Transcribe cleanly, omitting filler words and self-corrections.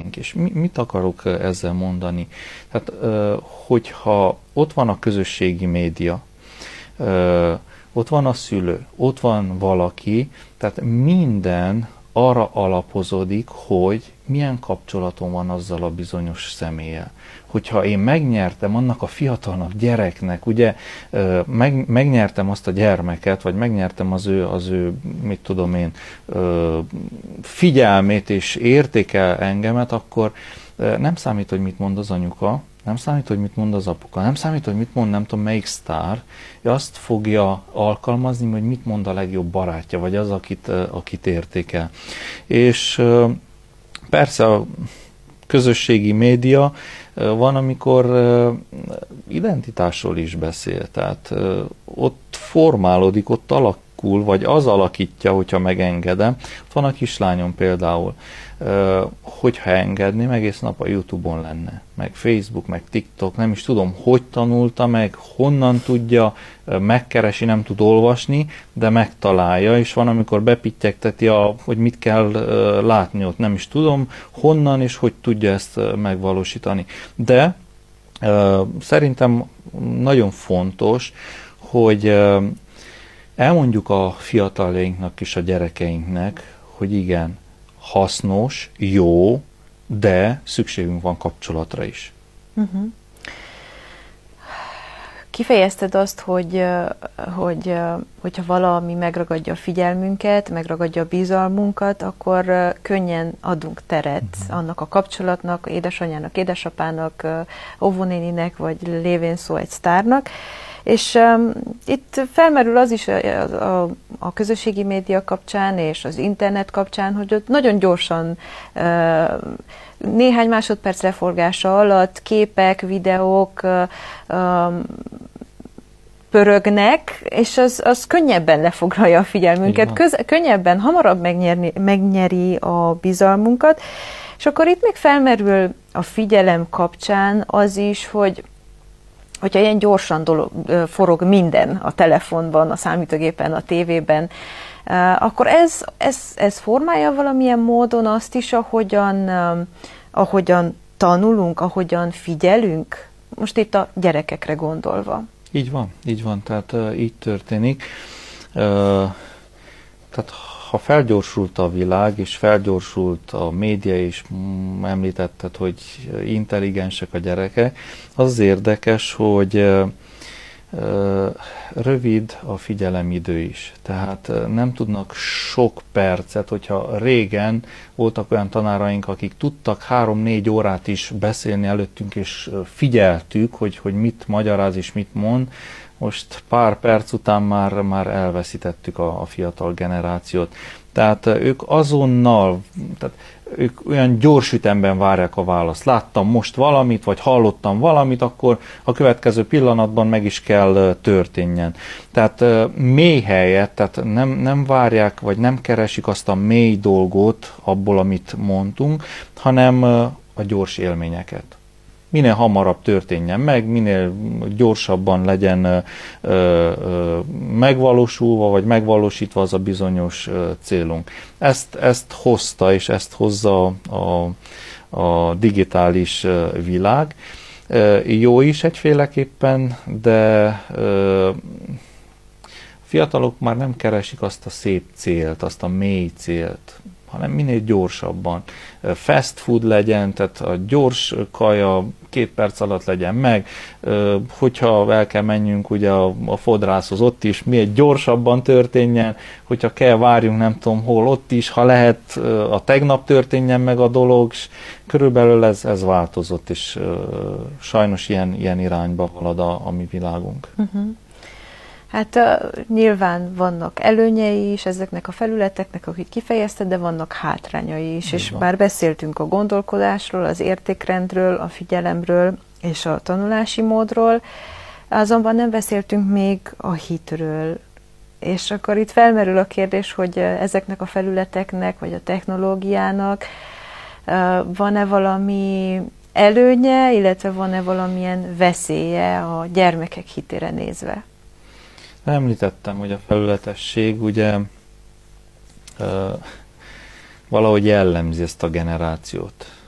gyerekeink. És mit akarok ezzel mondani? Tehát, hogyha ott van a közösségi média, ott van a szülő, ott van valaki, tehát minden arra alapozódik, hogy milyen kapcsolatom van azzal a bizonyos személlyel. Hogyha én megnyertem annak a fiatalnak, gyereknek, ugye, megnyertem azt a gyermeket, vagy megnyertem az ő mit tudom én, figyelmét, és értékel engemet, akkor nem számít, hogy mit mond az anyuka, nem számít, hogy mit mond az apuka, nem számít, hogy mit mond nem tudom melyik sztár, azt fogja alkalmazni, hogy mit mond a legjobb barátja, vagy az, akit értékel. És persze a közösségi média van, amikor identitásról is beszél, tehát ott formálódik, ott alakul, vagy az alakítja, hogyha megengedem. Ott van a kislányom például, hogyha engedném, egész nap a YouTube-on lenne, meg Facebook, meg TikTok, nem is tudom, hogy tanulta meg, honnan tudja, megkeresi, nem tud olvasni, de megtalálja, és van, amikor bepittyegteti, hogy mit kell látni ott, nem is tudom, honnan és hogy tudja ezt megvalósítani. De szerintem nagyon fontos, hogy elmondjuk a fiataljainknak és a gyerekeinknek, hogy igen, hasznos, jó, de szükségünk van kapcsolatra is. Uh-huh. Kifejezted azt, hogyha valami megragadja a figyelmünket, megragadja a bizalmunkat, akkor könnyen adunk teret annak a kapcsolatnak, édesanyának, édesapának, óvónéninek, vagy lévén szó egy sztárnak. És itt felmerül az is a közösségi média kapcsán és az internet kapcsán, hogy ott nagyon gyorsan néhány másodperc leforgása alatt képek, videók pörögnek, és az könnyebben lefoglalja a figyelmünket, könnyebben, hamarabb megnyeri a bizalmunkat, és akkor itt még felmerül a figyelem kapcsán az is, hogyha ilyen gyorsan forog minden a telefonban, a számítógépen, a tévében, akkor ez formálja valamilyen módon azt is, ahogyan tanulunk, ahogyan figyelünk, most itt a gyerekekre gondolva. Így van, tehát így történik. Tehát ha felgyorsult a világ, és felgyorsult a média, és említetted, hogy intelligensek a gyerekek, az érdekes, hogy rövid a figyelemidő is. Tehát nem tudnak sok percet, hogyha régen voltak olyan tanáraink, akik tudtak 3-4 órát is beszélni előttünk, és figyeltük, hogy mit magyaráz és mit mond, most pár perc után már elveszítettük a fiatal generációt. Tehát ők azonnal, tehát ők olyan gyors ütemben várják a választ. Láttam most valamit, vagy hallottam valamit, akkor a következő pillanatban meg is kell történjen. Tehát mély helyet, tehát nem várják, vagy nem keresik azt a mély dolgot abból, amit mondtunk, hanem a gyors élményeket. Minél hamarabb történjen meg, minél gyorsabban legyen megvalósulva, vagy megvalósítva az a bizonyos célunk. Ezt hozta, és ezt hozza a digitális világ. Jó is egyféleképpen, de fiatalok már nem keresik azt a szép célt, azt a mély célt, hanem minél gyorsabban. Fast food legyen, tehát a gyors kaja 2 perc alatt legyen meg, hogyha el kell menjünk ugye a fodrászhoz, ott is minél gyorsabban történjen, hogyha kell várjunk nem tudom hol, ott is, ha lehet a tegnap történjen meg a dolog, és körülbelül ez változott, és sajnos ilyen irányba halad a mi világunk. Uh-huh. Hát nyilván vannak előnyei is ezeknek a felületeknek, akik kifejezted, de vannak hátrányai is. És bár beszéltünk a gondolkodásról, az értékrendről, a figyelemről és a tanulási módról, azonban nem beszéltünk még a hitről. És akkor itt felmerül a kérdés, hogy ezeknek a felületeknek, vagy a technológiának van-e valami előnye, illetve van-e valamilyen veszélye a gyermekek hitére nézve? Említettem, hogy a felületesség ugye valahogy jellemzi ezt a generációt.